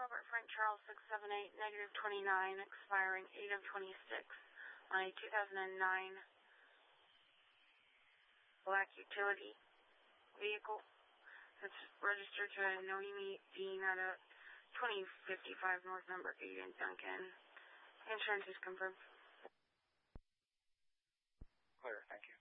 Robert Frank Charles 678 negative 29, expiring 8 of 26 on a 2009 black utility vehicle that's registered to a Noemi Dean at a 2055 North Number 8 in Duncan. Insurance is confirmed. Clear, thank you.